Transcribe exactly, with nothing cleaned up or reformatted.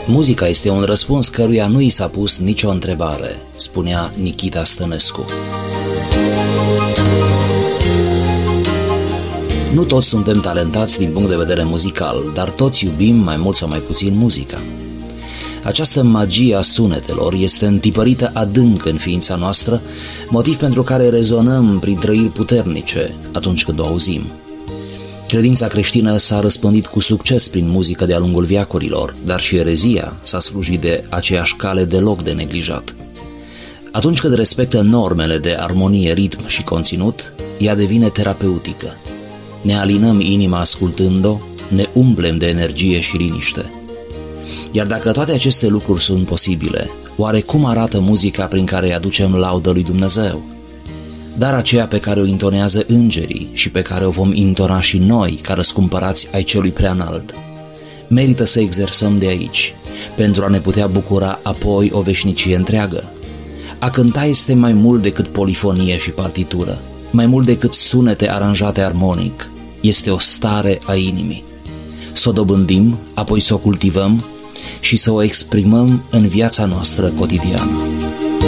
Muzica este un răspuns căruia nu i s-a pus nicio întrebare, spunea Nikita Stănescu. Nu toți suntem talentați din punct de vedere muzical, dar toți iubim mai mult sau mai puțin muzica. Această magie a sunetelor este întipărită adânc în ființa noastră, motiv pentru care rezonăm prin trăiri puternice atunci când o auzim. Credința creștină s-a răspândit cu succes prin muzică de-a lungul veacurilor, dar și erezia s-a slujit de aceeași cale deloc de neglijat. Atunci când respectă normele de armonie, ritm și conținut, ea devine terapeutică. Ne alinăm inima ascultând-o, ne umplem de energie și liniște. Iar dacă toate aceste lucruri sunt posibile, oare cum arată muzica prin care îi aducem laudă lui Dumnezeu? Dar aceea pe care o intonează îngerii și pe care o vom intona și noi, ca răscumpărați ai celui preanalt. Merită să exersăm de aici, pentru a ne putea bucura apoi o veșnicie întreagă. A cânta este mai mult decât polifonie și partitură, mai mult decât sunete aranjate armonic. Este o stare a inimii. Să o dobândim, apoi să o cultivăm și să o exprimăm în viața noastră cotidiană.